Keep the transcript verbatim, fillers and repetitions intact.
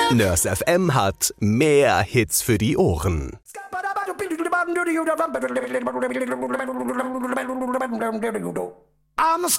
Nurse F M hat mehr Hits für die Ohren. I'm a